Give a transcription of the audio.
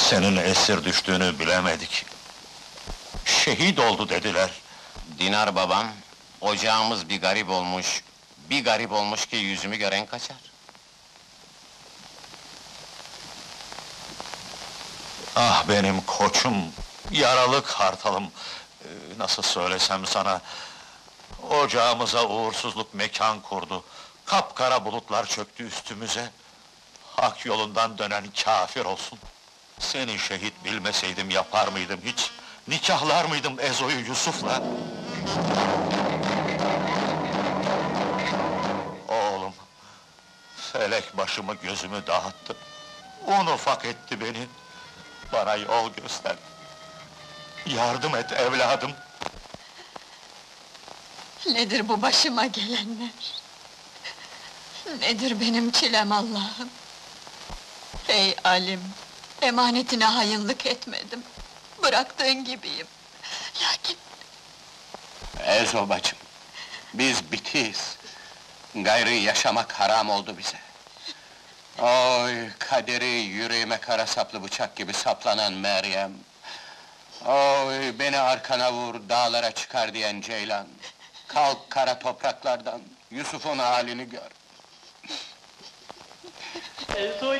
Senin esir düştüğünü bilemedik. Şehit oldu dediler. Dinar babam, ocağımız bir garip olmuş, bir garip olmuş ki yüzümü gören kaçar. Ah benim koçum, yaralı kartalım! Nasıl söylesem sana... Ocağımıza uğursuzluk mekan kurdu. Kapkara bulutlar çöktü üstümüze. Hak yolundan dönen kâfir olsun. Seni şehit bilmeseydim yapar mıydım hiç? Nikahlar mıydım Ezo'yu Yusuf'la? Oğlum, felek başımı gözümü dağıttı. Un ufak etti beni. Bana yol göster. Yardım et evladım. Nedir bu başıma gelenler? Nedir benim çilem Allah'ım? Ey alim, emanetine hayınlık etmedim. Bıraktığın gibiyim. Lakin Ezo bacım, biz bitiyiz. Gayrı yaşamak haram oldu bize. Oy, kaderi yüreğime kara saplı bıçak gibi saplanan Meryem! Oy, beni arkana vur, dağlara çıkar diyen Ceylan! Kalk kara topraklardan, Yusuf'un halini gör!